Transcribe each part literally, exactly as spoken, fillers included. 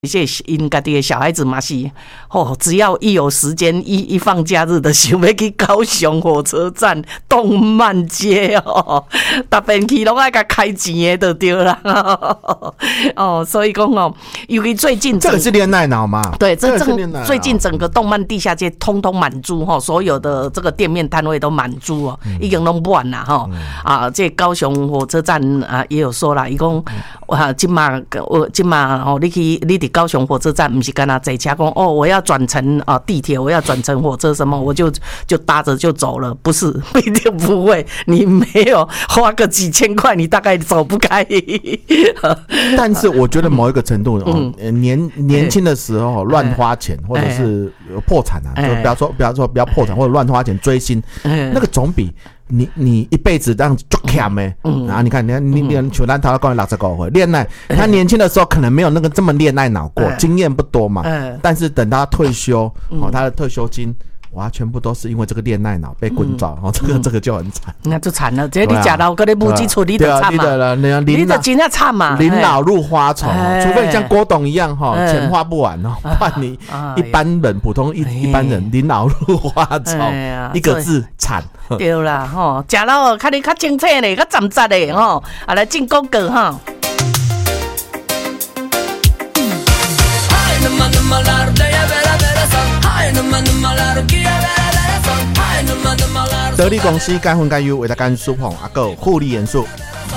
这因家己的小孩子嘛是，哦，只要一有时间，一一放假日的，想要去高雄火车站动漫街哦，逐边去拢爱甲开钱的就对啦。哦，所以讲哦，尤其最近这个是恋爱脑嘛？ 对，这整最近整个动漫地下街通通满租哈，所有的这个店面摊位都满租哦，已经拢满啦哈。啊，这高雄火车站啊也有说啦，伊讲啊，今嘛我今嘛哦，你去你伫高雄火车站，不是跟他坐车讲哦，我要转乘啊地铁，我要转乘火车什么，我就就搭着就走了，不是，一定不会。你没有花个几千块，你大概走不开。 但是我觉得某一个程度，哦，年年轻的时候乱花钱，或者是破产啊，就不要说不要说不要破产或者乱花钱追星，那个总比。你你一辈子这样就欠的，嗯，然后你看，你看你你像咱头讲六十五岁恋爱，他年轻的时候可能没有那个这么恋爱脑过，经验不多嘛，但是等他退休，哦，他的退休金。哇，全部都是因为这个恋爱脑被滚走，嗯，哦，这个这个就很惨， 那就惨了。这你假老跟你母鸡出，你就惨嘛，你就真的惨嘛， 临老入花丛，除非你像郭董一样哈，钱花不完哦，不然你一般人普通一一般人临老入花丛，一个字惨。 对啦，吼，假老看你较清楚嘞，较站实嘞，吼，啊来进广告哈。 得力公司钙粉钙油为大家输捧啊个护理元素。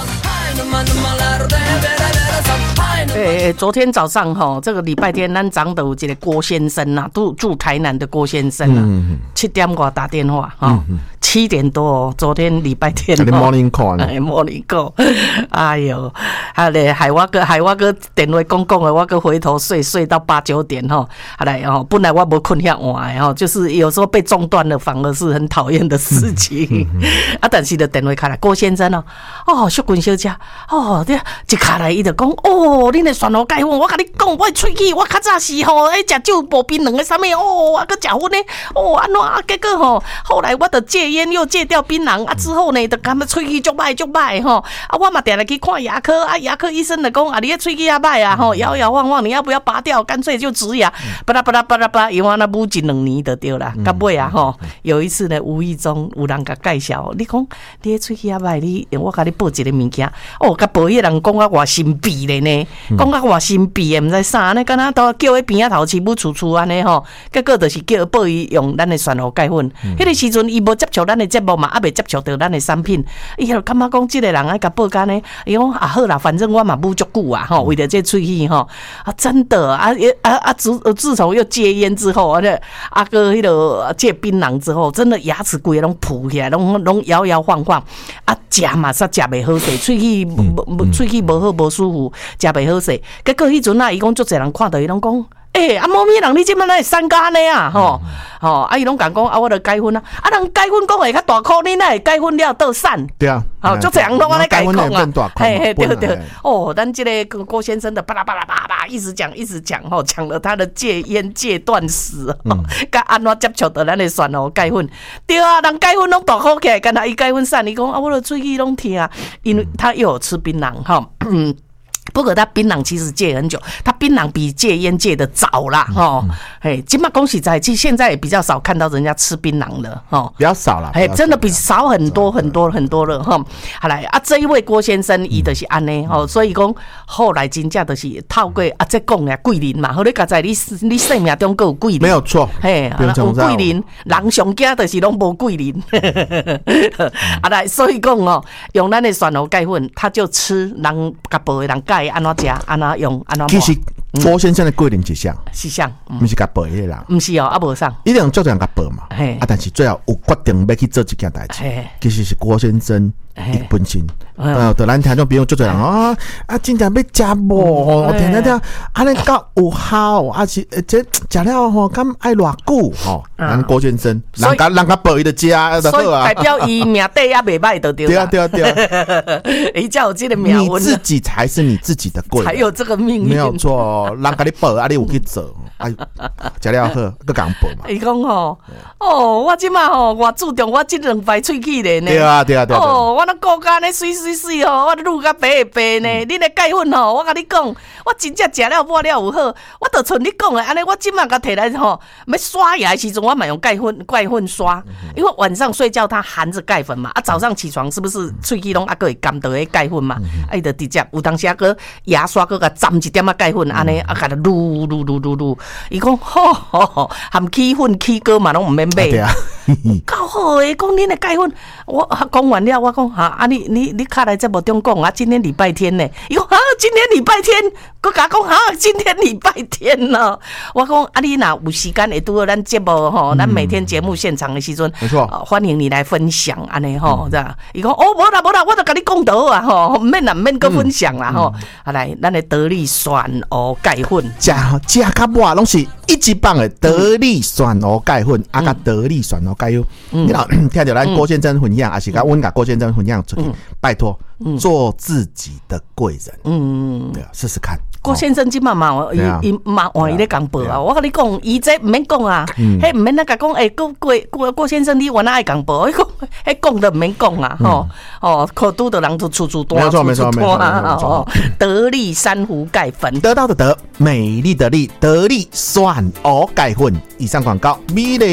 诶、欸，昨天早上哈，这个礼拜天，咱长的有一个郭先生呐，住住台南的郭先生啊，七点多打电话哈，七点多哦，昨天礼拜天哦 ，morning call 呢 ，morning call， 哎呦，啊嘞，害我个害我个电话讲讲的，我个回头睡睡到八九点哈，啊来哦，本来我无困遐晚哈，就是有时候被中断了，反而是很讨厌的事情。啊，但是就电话开来，郭先生哦，哦，淑君小姐，哦，这一卡来伊就讲，哦，恁的蒜头钙粉，我甲你讲，我喙齿我较早是吼，哎，食酒无槟榔的啥物，哦，我搁食薰呢，哦，安怎啊？结果吼，后来我就戒烟又戒掉槟榔啊，之后呢，就感觉喙齿足歹足歹吼，啊，我嘛定来去看牙科啊，牙科医生就讲啊，你的喙齿也歹啊，吼，摇摇晃晃，你要不要拔掉？干脆就植牙，巴拉巴拉巴拉巴拉，因为那补一两年就对啦，到尾啊吼，有一次呢，无意中有人甲介绍，你讲你的喙齿也歹，你我甲你报一个物件，哦，甲报迄人讲啊，偌神秘咧呢。讲啊偌神秘诶，毋知啥呢，敢若都叫迄边仔头饲母厝厝安尼吼，结果就是叫报伊用咱诶蒜头钙粉。迄、嗯、个时阵伊无接触咱诶节目嘛，也未接触到咱诶产品，伊就感觉讲即个人爱甲报干呢，伊讲啊好啦，反正我嘛母足久啊吼，为了这喙齿吼啊真的啊啊啊自自从又戒烟之后，啊个啊个迄个戒槟榔之后，真的牙齿规个拢浮起来，拢拢摇摇晃晃，啊食嘛煞食袂好势，喙齿喙齿无好无舒服。食袂好势，结果迄阵啊，伊讲足侪人看到伊拢讲，诶、欸，啊，猫咪人你即摆哪会瘦甲安尼啊？吼，吼，啊，伊拢讲讲啊，我著钙粉啊，啊，人钙粉讲会较大颗，你哪会钙粉了倒瘦？ 对啊， 好，足侪人拢安尼讲啊， 嘿嘿， 对对，哦，咱即个郭先生的巴拉巴拉巴拉一直讲一直讲吼，讲了他的戒烟戒断史，甲安怎接触到咱的蒜头钙粉？对啊，人钙粉拢大颗起来，干那伊钙粉散，伊讲啊，我的喙齿拢疼啊，因为他又有吃槟榔哈，嗯。不过他槟榔其实戒很久，他槟榔比戒烟戒的早啦，哈、嗯，哎，今嘛恭喜在，其实现在也比较少看到人家吃槟榔了，哈， 比较少了， 哎，真的比少很多很多很多了，哈。好来啊，这一位郭先生，伊就是安尼，吼、嗯，所以讲后来真正就是透过啊，这讲呀桂林嘛，好你刚才你你生命中有桂林， 没有错， 嘿，有桂林，人上惊就是拢无桂林，啊来，所以讲哦，用咱的蒜头钙粉，他就吃人甲报的人钙。安怎食，安怎用，安怎。 其实郭先生的贵人是像， 是像， 不是甲报迄个人， 不是哦，啊无上， 一定做这样甲报嘛，啊，但是最后有决定要去做这件代志，其实是郭先生伊本身。呃，对咱听众朋友做做人啊，啊，真正要食无，听听听，安尼够有效，啊是这食了吼，敢爱偌久吼？咱郭先生，人家人家报伊的食就好啊， 代表伊命底也袂歹，就对了。对啊对啊对啊， 伊才有这个命运， 你自己才是你自己的贵人， 才有这个命运， 没有错。人家你报啊，你有去做， 哎，食了好，搁讲补嘛。 伊讲吼，哦，我即马吼，偌注重我即两排喙齿咧呢。 对啊，对啊，对啊。 哦，我那骨干咧水水水吼，我愈甲白会白呢。恁的钙粉吼，我甲你讲，我真正食了抹了有好，我就像你讲的安尼，我即马甲摕来吼，要刷牙的时阵，我嘛用钙粉钙粉刷，因为晚上睡觉它含着钙粉嘛，啊早上起床是不是喙齿拢啊个会甘到迄钙粉嘛？啊伊就直接有当时啊个牙刷个甲沾一点啊钙粉，安尼啊甲它撸撸撸撸撸，伊讲吼吼吼，含起粉起膏嘛拢毋免买。对啊，够好诶！讲恁的钙粉，我讲完了，我讲哈啊你你你卡来节目中讲啊，今天礼拜天呢，伊讲啊今天礼拜天，佮甲讲啊今天礼拜天呢，我讲啊你若有时间会拄到咱节目吼，咱每天节目现场的时阵， 没错， 欢迎你来分享安尼吼，这样。伊讲哦无啦无啦，我都甲你讲倒啊吼，毋免啦毋免佮分享啦吼。啊来，咱的得力酸蚵钙粉， 食食较满拢是一级棒的得力酸蚵钙粉，啊甲得力酸蚵钙油。你若听着咱郭先生分享，还是甲阮甲郭先生分享出去，拜托做自己的贵人。嗯，对啊，试试看。 郭先生即嘛嘛，伊伊嘛换伊咧讲报啊！我甲你讲，伊这毋免讲啊，迄毋免那甲讲，诶，郭郭郭郭先生，你原来爱讲报，迄讲迄讲都毋免讲啊，吼哦，可拄到人就处处多， 没错没错没错没错。 得力珊瑚钙粉， 得到的得，美丽的丽，得力酸蚵钙粉。以上广告，美丽。